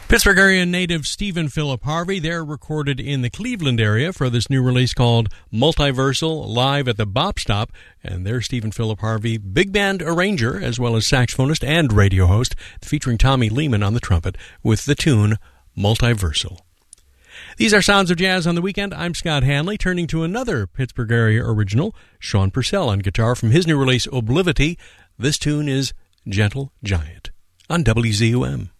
Pittsburgh area native Stephen Philip Harvey. They're recorded in the Cleveland area for this new release called Multiversal, live at the Bop Stop. And there's Stephen Philip Harvey, big band arranger, as well as saxophonist and radio host, featuring Tommy Lehman on the trumpet with the tune Multiversal. These are Sounds of Jazz on the Weekend. I'm Scott Hanley, turning to another Pittsburgh area original, Sean Purcell on guitar from his new release, Oblivity. This tune is Gentle Giant on WZUM.